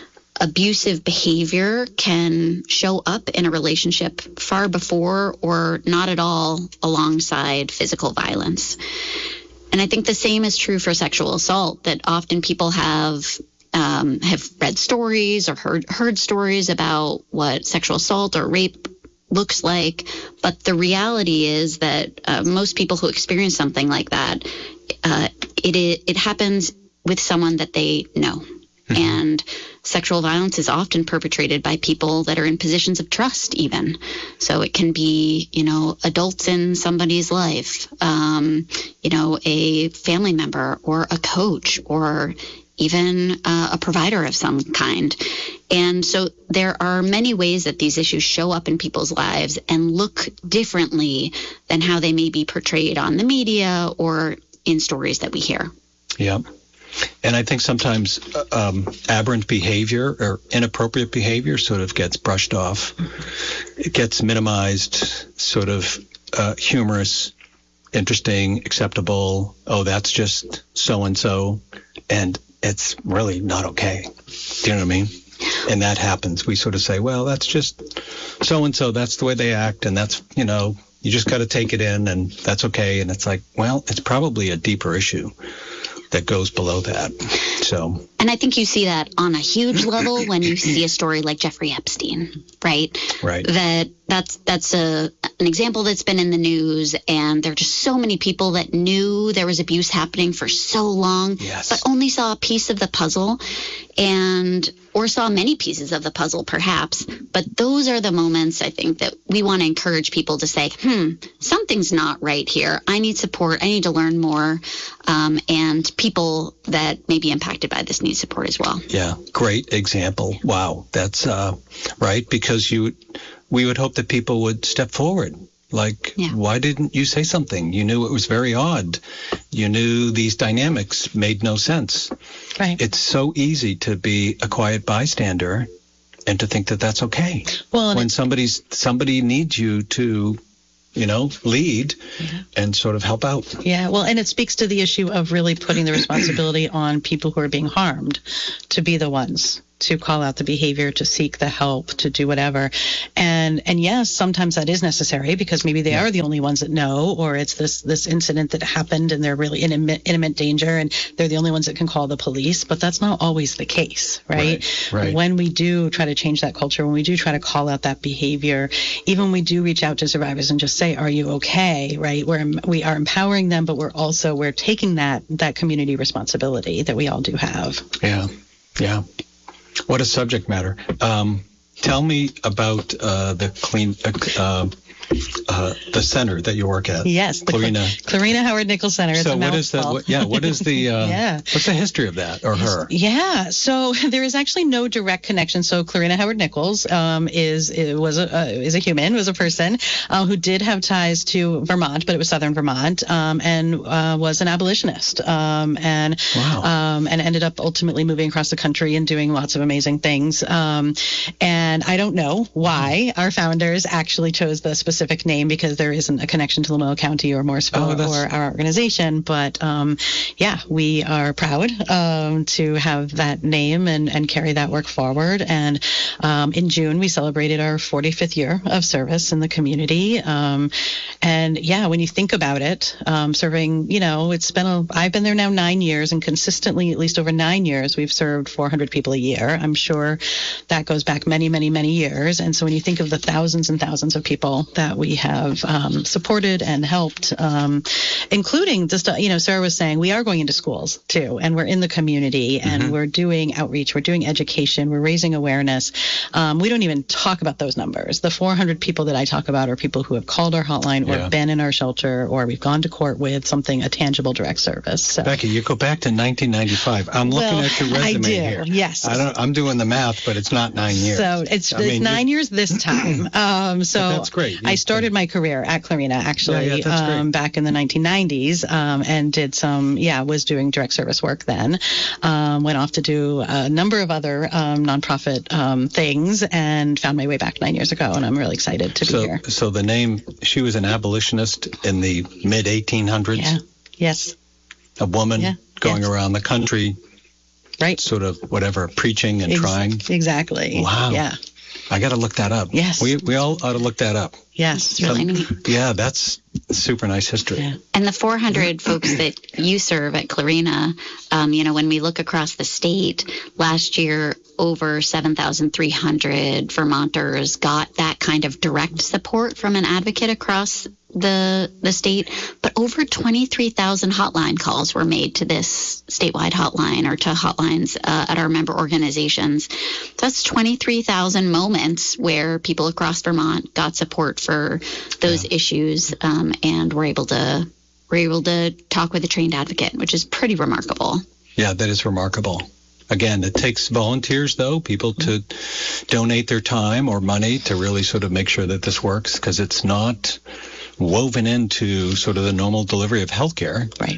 Speaker 18: abusive behavior can show up in a relationship far before or not at all alongside physical violence. And I think the same is true for sexual assault, that often people have um, have read stories or heard heard stories about what sexual assault or rape looks like, but the reality is that uh, most people who experience something like that, uh, it it happens with someone that they know. Mm-hmm. And sexual violence is often perpetrated by people that are in positions of trust even. So it can be, you know, adults in somebody's life, um, you know, a family member or a coach or even uh, a provider of some kind. And so there are many ways that these issues show up in people's lives and look differently than how they may be portrayed on the media or in stories that we hear.
Speaker 17: Yeah. And I think sometimes uh, um, aberrant behavior or inappropriate behavior sort of gets brushed off. It gets minimized, sort of uh, humorous, interesting, acceptable. Oh, that's just so-and-so. And it's really not okay. Do you know what I mean? And that happens. We sort of say, well, that's just so-and-so. That's the way they act. And that's, you know, you just got to take it in and that's okay. And it's like, well, it's probably a deeper issue that goes below that. So,
Speaker 18: and I think you see that on a huge level when you see a story like Jeffrey Epstein, right?
Speaker 17: Right.
Speaker 18: That that's that's a an example that's been in the news, and there are just so many people that knew there was abuse happening for so long,
Speaker 17: yes.
Speaker 18: but only saw a piece of the puzzle, and or saw many pieces of the puzzle, perhaps. But those are the moments I think that we want to encourage people to say, hmm, something's not right here. I need support. I need to learn more. Um, and people that may be impacted by this need support as well.
Speaker 17: Yeah, great example. Wow, that's uh, right, because you, we would hope that people would step forward. Like, yeah. Why didn't you say something? You knew it was very odd. You knew these dynamics made no sense.
Speaker 19: Right.
Speaker 17: It's so easy to be a quiet bystander and to think that that's okay.
Speaker 19: Well,
Speaker 17: when somebody's somebody needs you to, you know, lead yeah. and sort of help out.
Speaker 19: Yeah, well, and it speaks to the issue of really putting the responsibility on people who are being harmed to be the ones to call out the behavior, to seek the help, to do whatever. And and yes, sometimes that is necessary because maybe they yeah. are the only ones that know, or it's this this incident that happened and they're really in imminent, imminent danger and they're the only ones that can call the police. But that's not always the case, right?
Speaker 17: Right, right.
Speaker 19: When we do try to change that culture, when we do try to call out that behavior, even when we do reach out to survivors and just say, are you okay, right? We're, we are empowering them, but we're also, we're taking that that community responsibility that we all do have.
Speaker 17: Yeah, yeah. What a subject matter. Um, tell me about uh, the clean, uh, uh, uh, the center that you work at.
Speaker 19: Yes, the
Speaker 17: Clarina.
Speaker 19: Clarina Howard Nichols Center. It's
Speaker 17: so
Speaker 19: a
Speaker 17: what is that? What, yeah, what is the? Uh,
Speaker 19: yeah.
Speaker 17: What's the history of that or her?
Speaker 19: Yeah, so there is actually no direct connection. So Clarina Howard Nichols um, is it was a uh, is a human, was a person uh, who did have ties to Vermont, but it was Southern Vermont, um, and uh, was an abolitionist, um, and
Speaker 17: wow.
Speaker 19: um, and ended up ultimately moving across the country and doing lots of amazing things. Um, and I don't know why our founders actually chose the specific name, because there isn't a connection to Lamoille County or Morrisville
Speaker 17: oh,
Speaker 19: or our organization. But um, yeah, we are proud um, to have that name and, and carry that work forward. And um, in June, we celebrated our forty-fifth year of service in the community. Um, and yeah, when you think about it, um, serving, you know, it's been a, I've been there now nine years and consistently, at least over nine years, we've served four hundred people a year. I'm sure that goes back many, many, many years. And so when you think of the thousands and thousands of people that we have um, supported and helped, um, including just, uh, you know, Sarah was saying, we are going into schools too, and we're in the community and mm-hmm. we're doing outreach, we're doing education, we're raising awareness. Um, we don't even talk about those numbers. The four hundred people that I talk about are people who have called our hotline or
Speaker 17: yeah.
Speaker 19: been in our shelter, or we've gone to court with something, a tangible direct service. So.
Speaker 17: Becky, you go back to nineteen ninety-five. I'm looking
Speaker 19: well,
Speaker 17: at your resume
Speaker 19: I do,
Speaker 17: here.
Speaker 19: Yes.
Speaker 17: I don't, I'm doing the math, but it's not nine years.
Speaker 19: So it's,
Speaker 17: I
Speaker 19: it's
Speaker 17: mean,
Speaker 19: nine
Speaker 17: you,
Speaker 19: years this time. Um, so
Speaker 17: that's great. You,
Speaker 19: I started my career at Clarina actually
Speaker 17: yeah, yeah,
Speaker 19: um, back in the nineteen nineties um, and did some, yeah, was doing direct service work then. Um, went off to do a number of other um, nonprofit um, things and found my way back nine years ago. And I'm really excited to
Speaker 17: so,
Speaker 19: be here.
Speaker 17: So the name, she was an abolitionist in the mid eighteen hundreds?
Speaker 19: Yeah. Yes.
Speaker 17: A woman
Speaker 19: yeah.
Speaker 17: going
Speaker 19: yes.
Speaker 17: around the country.
Speaker 19: Right.
Speaker 17: Sort of whatever, preaching and
Speaker 19: Ex-
Speaker 17: trying.
Speaker 19: Exactly.
Speaker 17: Wow.
Speaker 19: Yeah.
Speaker 17: I got to look that up.
Speaker 19: Yes.
Speaker 17: We we all ought to look that up.
Speaker 19: Yes. It's
Speaker 18: really
Speaker 17: um,
Speaker 18: neat.
Speaker 17: Yeah, that's super nice history.
Speaker 19: Yeah.
Speaker 18: And the four hundred folks that you serve at Clarina, um, you know, when we look across the state, last year over seven thousand three hundred Vermonters got that kind of direct support from an advocate across the the state, but over twenty-three thousand hotline calls were made to this statewide hotline or to hotlines uh, at our member organizations. That's twenty-three thousand moments where people across Vermont got support for those yeah. issues, um, and were able to were able to talk with a trained advocate, which is pretty remarkable.
Speaker 17: Yeah, that is remarkable. Again, it takes volunteers, though, people to donate their time or money to really sort of make sure that this works, because it's not woven into sort of the normal delivery of healthcare.
Speaker 19: Right.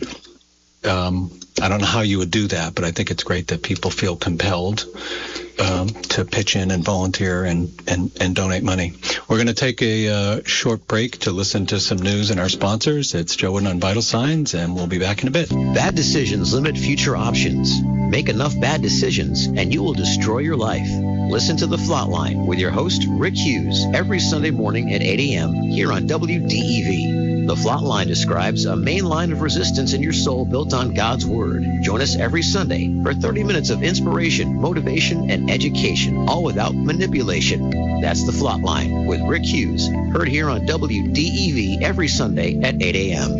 Speaker 17: Um, I don't know how you would do that, but I think it's great that people feel compelled um, to pitch in and volunteer and, and, and donate money. We're going to take a uh, short break to listen to some news and our sponsors. It's Joe Wooden on Vital Signs, and we'll be back in a bit.
Speaker 20: Bad decisions limit future options. Make enough bad decisions, and you will destroy your life. Listen to The Flatline with your host, Rick Hughes, every Sunday morning at eight a.m. here on W D E V. The Flatline describes a main line of resistance in your soul built on God's Word. Join us every Sunday for thirty minutes of inspiration, motivation, and education, all without manipulation. That's The Flatline with Rick Hughes, heard here on W D E V every Sunday at eight a.m.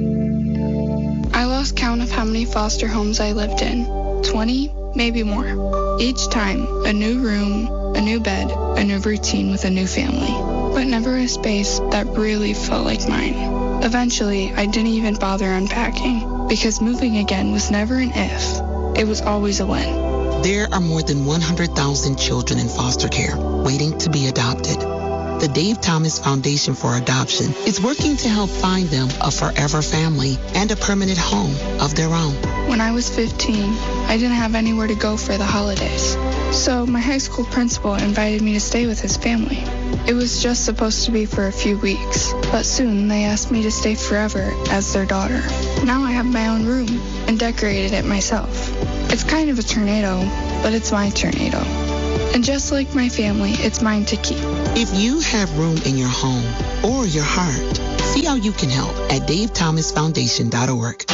Speaker 21: I lost count of how many foster homes I lived in. twenty, maybe more. Each time, a new room, a new bed, a new routine with a new family. But never a space that really felt like mine. Eventually, I didn't even bother unpacking, because moving again was never an if. It was always a when.
Speaker 22: There are more than one hundred thousand children in foster care waiting to be adopted. The Dave Thomas Foundation for Adoption is working to help find them a forever family and a permanent home of their own.
Speaker 21: When I was fifteen, I didn't have anywhere to go for the holidays. So my high school principal invited me to stay with his family. It was just supposed to be for a few weeks, but soon they asked me to stay forever as their daughter. Now I have my own room and decorated it myself. It's kind of a tornado, but it's my tornado. And just like my family, it's mine to keep.
Speaker 22: If you have room in your home or your heart, see how you can help at dave thomas foundation dot org.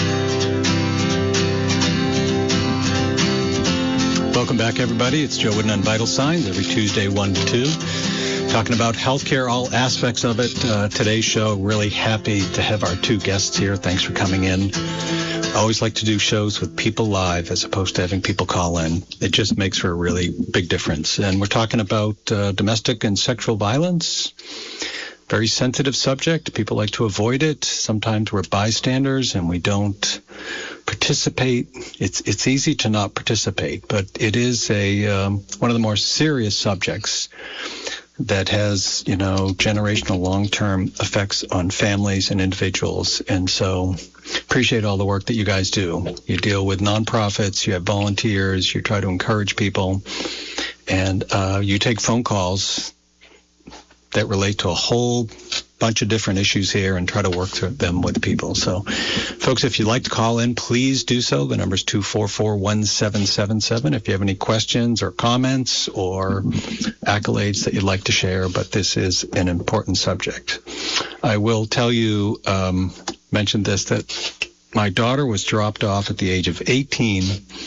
Speaker 17: Welcome back, everybody. It's Joe Wooden on Vital Signs every Tuesday, one to two. Talking about healthcare, all aspects of it. Uh, today's show, really happy to have our two guests here. Thanks for coming in. I always like to do shows with people live as opposed to having people call in. It just makes for a really big difference. And we're talking about uh, domestic and sexual violence. Very sensitive subject. People like to avoid it. Sometimes we're bystanders and we don't participate. It's it's easy to not participate, but it is a um, one of the more serious subjects that has, you know, generational long-term effects on families and individuals. And so appreciate all the work that you guys do. You deal with nonprofits, you have volunteers, you try to encourage people, and uh, you take phone calls that relate to a whole bunch of different issues here and try to work through them with people. So, folks, if you'd like to call in, please do so. The number is two four four, one seven seven seven. If you have any questions or comments or accolades that you'd like to share, but this is an important subject. I will tell you, um, mention this, that my daughter was dropped off at the age of eighteen.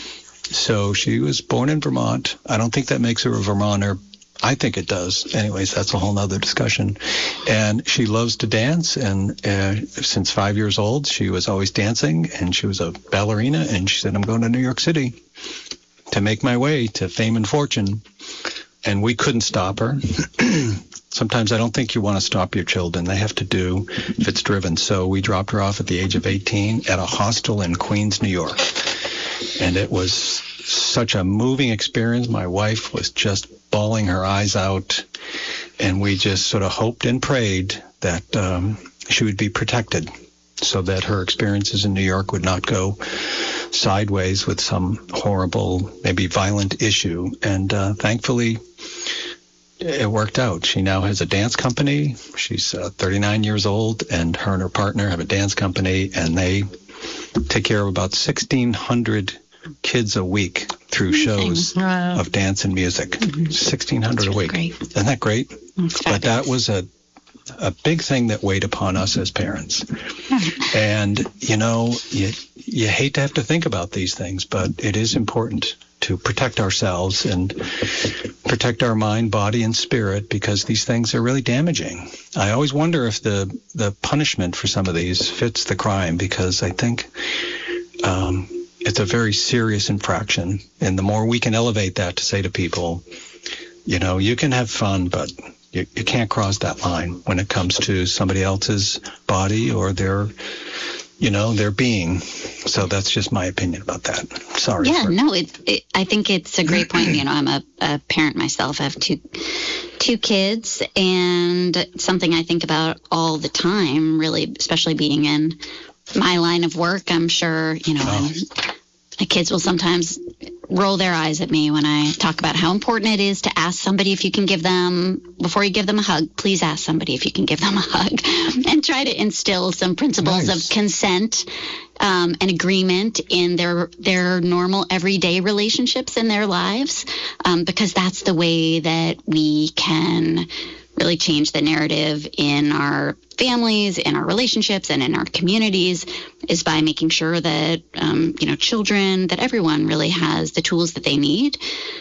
Speaker 17: So she was born in Vermont. I don't think that makes her a Vermonter. I think it does. Anyways, that's a whole nother discussion. And she loves to dance. And uh, since five years old, she was always dancing. And she was a ballerina. And she said, I'm going to New York City to make my way to fame and fortune. And we couldn't stop her. Sometimes I don't think you want to stop your children. They have to do if it's driven. So we dropped her off at the age of eighteen at a hostel in Queens, New York. And it was such a moving experience. My wife was just bawling her eyes out, and we just sort of hoped and prayed that um, she would be protected so that her experiences in New York would not go sideways with some horrible, maybe violent issue. And uh, thankfully, it worked out. She now has a dance company. She's uh, thirty-nine years old, and her and her partner have a dance company, and they take care of about sixteen hundred kids a week through shows wow. of dance and music. Mm-hmm. sixteen hundred
Speaker 18: That's
Speaker 17: a week.
Speaker 18: Great.
Speaker 17: Isn't that great? But that was a a big thing that weighed upon us as parents. And, you know, you, you hate to have to think about these things, but it is important to protect ourselves and protect our mind, body, and spirit, because these things are really damaging. I always wonder if the, the punishment for some of these fits the crime, because I think um, it's a very serious infraction. And the more we can elevate that to say to people, you know, you can have fun, but you, you can't cross that line when it comes to somebody else's body or their, you know, their being. So that's just my opinion about that. Sorry.
Speaker 18: Yeah,
Speaker 17: for...
Speaker 18: no, it, it, I think it's a great point. You know, I'm a, a parent myself. I have two two kids, and something I think about all the time, really, especially being in my line of work. I'm sure, you know, oh. my kids will sometimes roll their eyes at me when I talk about how important it is to ask somebody if you can give them, before you give them a hug, please ask somebody if you can give them a hug, and try to instill some principles nice. of consent um, an agreement in their their normal everyday relationships in their lives, um, because that's the way that we can really change the narrative in our families, in our relationships, and in our communities, is by making sure that, um, you know, children, that everyone really has the tools that they need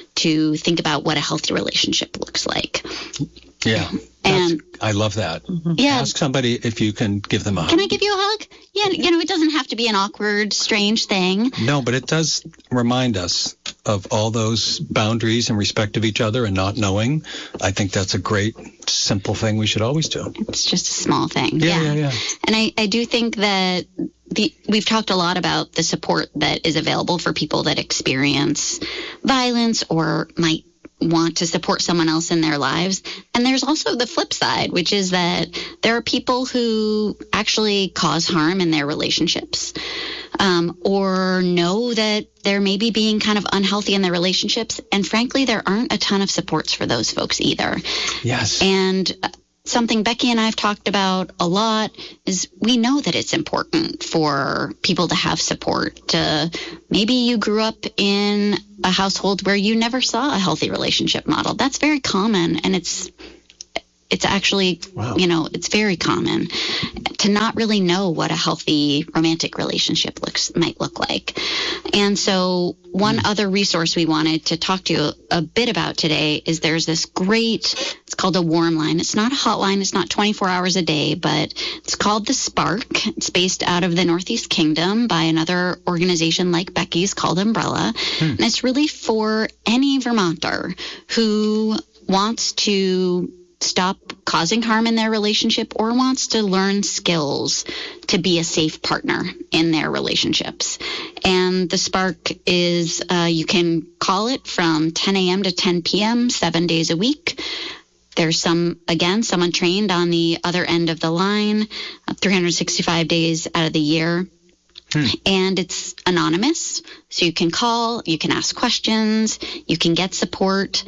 Speaker 18: to think about what a healthy relationship looks like.
Speaker 17: Yeah.
Speaker 18: And
Speaker 17: I love that.
Speaker 18: Yeah.
Speaker 17: Ask somebody if you can give them a hug.
Speaker 18: Can I give you a hug? Yeah, you know, it doesn't have to be an awkward, strange thing.
Speaker 17: No, but it does remind us of all those boundaries and respect of each other and not knowing. I think that's a great, simple thing we should always do.
Speaker 18: It's just a small thing.
Speaker 17: Yeah, yeah, yeah.
Speaker 18: And I, I do think that the, we've talked a lot about the support that is available for people that experience violence or might want to support someone else in their lives. And there's also the flip side, which is that there are people who actually cause harm in their relationships, um, or know that they're maybe being kind of unhealthy in their relationships. And frankly, there aren't a ton of supports for those folks either.
Speaker 17: Yes.
Speaker 18: And something Becky and I have talked about a lot is we know that it's important for people to have support. To, maybe you grew up in a household where you never saw a healthy relationship model. That's very common, and it's it's actually, wow. you know, it's very common to not really know what a healthy romantic relationship looks might look like. And so one mm. other resource we wanted to talk to you a bit about today is there's this great, it's called a warm line. It's not a hotline. It's not twenty-four hours a day, but it's called the Spark. It's based out of the Northeast Kingdom by another organization like Becky's called Umbrella. Mm. And it's really for any Vermonter who wants to stop causing harm in their relationship or wants to learn skills to be a safe partner in their relationships. And the Spark is, uh, you can call it from ten a.m. to ten p.m., seven days a week. There's some, again, someone trained on the other end of the line, uh, three hundred sixty-five days out of the year. Hmm. And it's anonymous, so you can call, you can ask questions, you can get support.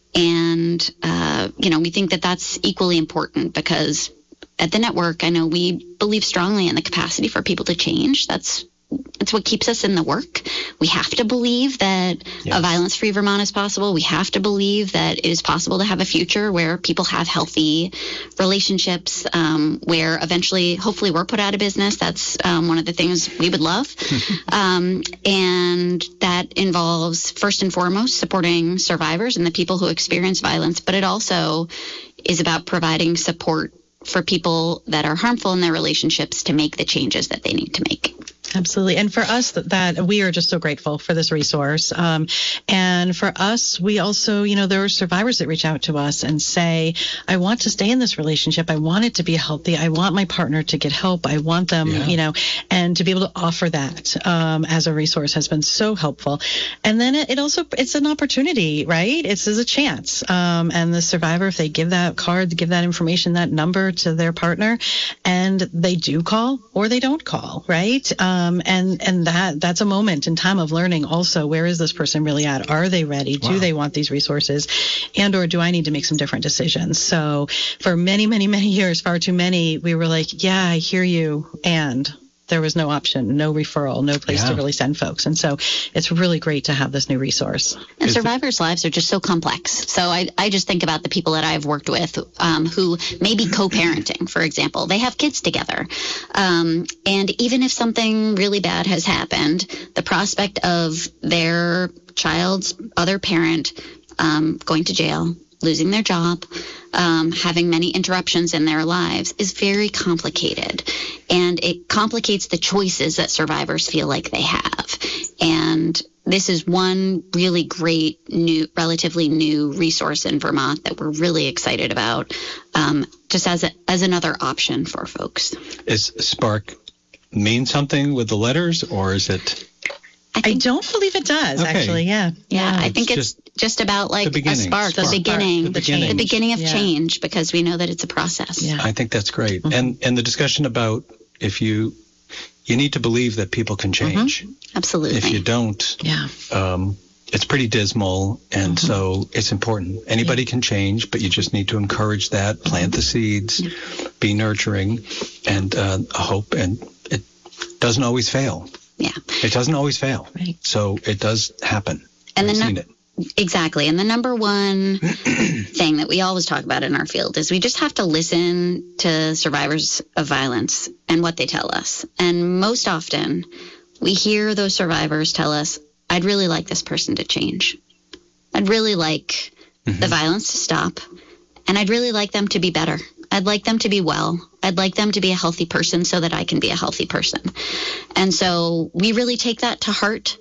Speaker 18: And, uh, you know, we think that that's equally important because at the network, I know we believe strongly in the capacity for people to change. That's It's what keeps us in the work. We have to believe that yes. a violence-free Vermont is possible. We have to believe that it is possible to have a future where people have healthy relationships, um, where eventually, hopefully, we're put out of business. That's um, one of the things we would love. um, and that involves, first and foremost, supporting survivors and the people who experience violence. But it also is about providing support for people that are harmful in their relationships to make the changes that they need to make.
Speaker 19: Absolutely. And for us, that, that we are just so grateful for this resource. Um, and for us, we also, you know, there are survivors that reach out to us and say, I want to stay in this relationship. I want it to be healthy. I want my partner to get help. I want them, yeah. you know, and to be able to offer that um, as a resource has been so helpful. And then it, it also, it's an opportunity, right? It's, it's a chance. Um, and the survivor, if they give that card, give that information, that number to their partner, and they do call or they don't call, right? Um, Um, and and that that's a moment in time of learning also, where is this person really at? Are they ready? Wow. Do they want these resources? And or do I need to make some different decisions? So for many, many, many years, far too many, we were like, yeah, I hear you. And there was no option, no referral, no place yeah. to really send folks. And so it's really great to have this new resource.
Speaker 18: And is survivors' it- lives are just so complex. So I, I just think about the people that I've worked with um, who may be co-parenting, for example. They have kids together. Um, and even if something really bad has happened, the prospect of their child's other parent um, going to jail, losing their job, um, having many interruptions in their lives is very complicated. And it complicates the choices that survivors feel like they have. And this is one really great, new, relatively new resource in Vermont that we're really excited about, um, just as a, as another option for folks.
Speaker 17: Is Spark mean something with the letters, or is it...
Speaker 19: I, I don't believe it does, okay. actually. Yeah.
Speaker 18: Yeah, I think it's just, just about like a spark, the beginning, the, beginning. the beginning of yeah. change, because we know that it's a process.
Speaker 17: Yeah. I think that's great. Mm-hmm. And and the discussion about if you you need to believe that people can change.
Speaker 18: Mm-hmm. Absolutely.
Speaker 17: If you don't,
Speaker 19: yeah.
Speaker 17: um, it's pretty dismal. And mm-hmm. so it's important. Anybody yeah. can change, but you just need to encourage that, plant the seeds, yeah. be nurturing, and uh, hope and doesn't always fail.
Speaker 18: Yeah.
Speaker 17: It doesn't always fail.
Speaker 18: Right.
Speaker 17: So it does happen.
Speaker 18: And
Speaker 17: I've
Speaker 18: the
Speaker 17: seen
Speaker 18: nu-
Speaker 17: it.
Speaker 18: Exactly. And the number one thing that we always talk about in our field is we just have to listen to survivors of violence and what they tell us. And most often we hear those survivors tell us, I'd really like this person to change. I'd really like mm-hmm. the violence to stop. And I'd really like them to be better. I'd like them to be well. I'd like them to be a healthy person so that I can be a healthy person. And so we really take that to heart.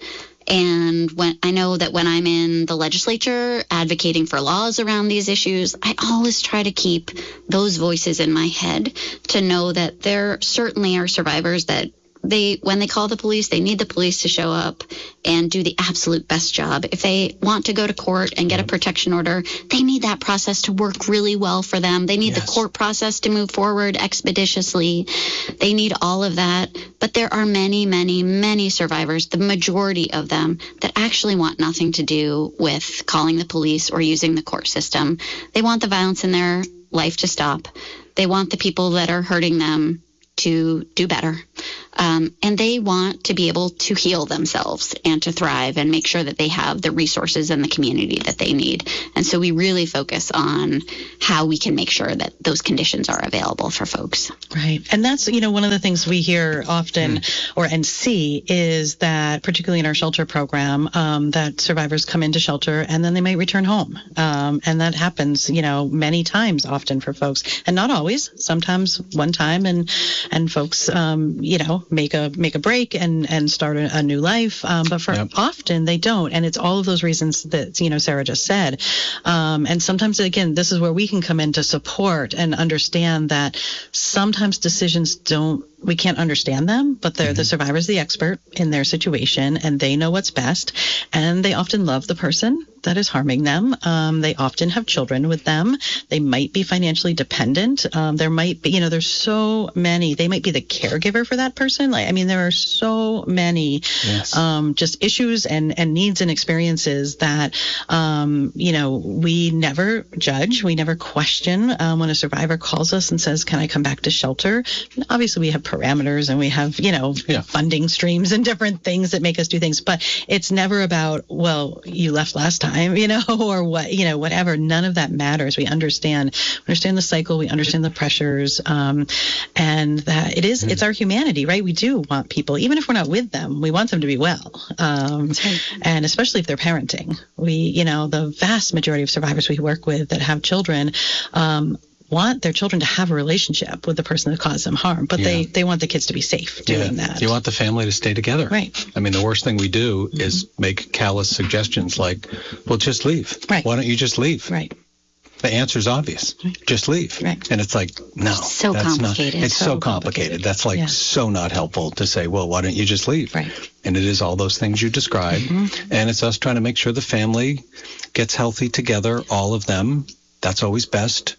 Speaker 18: And when I know that when I'm in the legislature advocating for laws around these issues, I always try to keep those voices in my head to know that there certainly are survivors that they, when they call the police, they need the police to show up and do the absolute best job. If they want to go to court and get a protection order, they need that process to work really well for them. They need yes. the court process to move forward expeditiously. They need all of that. But there are many, many, many survivors, the majority of them, that actually want nothing to do with calling the police or using the court system. They want the violence in their life to stop. They want the people that are hurting them to do better. Um, and they want to be able to heal themselves and to thrive and make sure that they have the resources and the community that they need. And so we really focus on how we can make sure that those conditions are available for folks.
Speaker 19: Right. And that's, you know, one of the things we hear often mm. or and see is that, particularly in our shelter program, um, that survivors come into shelter and then they might return home. Um, and that happens, you know, many times often for folks, and not always, sometimes one time, and and folks, um, you know, make a make a break and and start a, a new life, um, but for yep. often they don't, and it's all of those reasons that, you know, Sarah just said. Um, and sometimes, again, this is where we can come in to support and understand that sometimes decisions don't, we can't understand them, but they're mm-hmm. the survivor's the expert in their situation, and they know what's best, and they often love the person that is harming them. Um, they often have children with them. They might be financially dependent. Um, there might be, you know, there's so many. They might be the caregiver for that person. Like, I mean, there are so many yes. um, just issues and, and needs and experiences that, um, you know, we never judge. We never question um, when a survivor calls us and says, can I come back to shelter? And obviously, we have parameters and we have, you know, yeah. funding streams and different things that make us do things. But it's never about, well, you left last time. you know, or what, you know, whatever. None of that matters. We understand, understand the cycle. We understand the pressures, um, and that it is, mm. it's our humanity, right? We do want people, even if we're not with them, we want them to be well. Um, and especially if they're parenting, we, you know, the vast majority of survivors we work with that have children, um, want their children to have a relationship with the person that caused them harm, but yeah. they, they want the kids to be safe doing yeah. that.
Speaker 17: You want the family to stay together.
Speaker 19: Right.
Speaker 17: I mean, the worst thing we do mm-hmm. is make callous suggestions like, well, just leave.
Speaker 19: Right.
Speaker 17: Why don't you just leave?
Speaker 19: Right.
Speaker 17: The answer's obvious. Right. Just leave.
Speaker 19: Right.
Speaker 17: And it's like, no.
Speaker 18: So
Speaker 17: that's
Speaker 18: complicated.
Speaker 17: Not, it's so, so complicated. complicated. That's like yeah. so not helpful to say, well, why don't you just leave?
Speaker 19: Right.
Speaker 17: And it is all those things you described. Mm-hmm. And it's us trying to make sure the family gets healthy together, all of them. That's always best.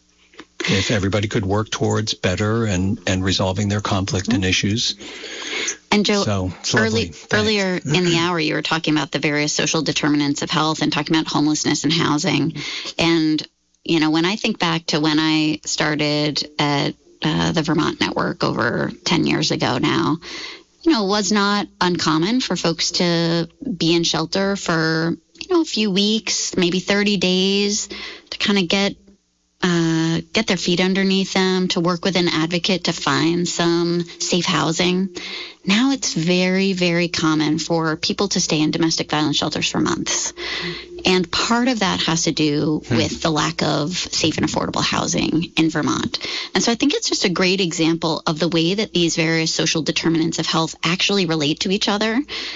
Speaker 17: If everybody could work towards better and, and resolving their conflict mm-hmm. and issues.
Speaker 18: And Joe,
Speaker 17: so,
Speaker 18: early, earlier in the hour, you were talking about the various social determinants of health and talking about homelessness and housing. And, you know, when I think back to when I started at uh, the Vermont Network over ten years ago now, you know, it was not uncommon for folks to be in shelter for, you know, a few weeks, maybe thirty days to kind of get Uh, get their feet underneath them, to work with an advocate to find some safe housing. Now it's very, very common for people to stay in domestic violence shelters for months. And part of that has to do hmm. with the lack of safe and affordable housing in Vermont. And so I think it's just a great example of the way that these various social determinants of health actually relate to each other.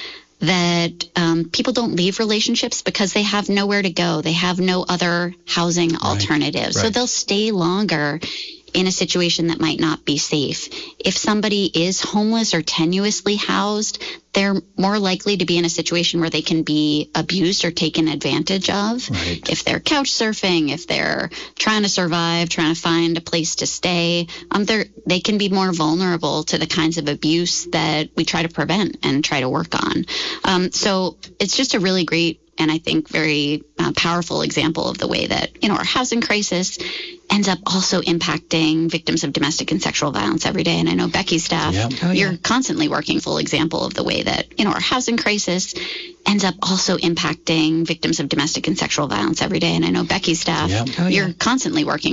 Speaker 18: That um, people don't leave relationships because they have nowhere to go. They have no other housing right. alternatives. Right. So they'll stay longer in a situation that might not be safe. If somebody is homeless or tenuously housed, they're more likely to be in a situation where they can be abused or taken advantage of.
Speaker 17: Right.
Speaker 18: If they're couch surfing, if they're trying to survive, trying to find a place to stay, um, they're, they can be more vulnerable to the kinds of abuse that we try to prevent and try to work on. Um, so it's just a really great and I think very uh, powerful example of the way that, you know, our housing crisis ends up also impacting victims of domestic and sexual violence every day. And I know Becky's staff,
Speaker 17: Yep.
Speaker 19: Oh, yeah.
Speaker 18: you're constantly working full example of the way that, you know, our housing crisis ends up also impacting victims of domestic and sexual violence every day. And I know Becky's staff,
Speaker 17: Yep.
Speaker 19: Oh, yeah.
Speaker 18: you're constantly working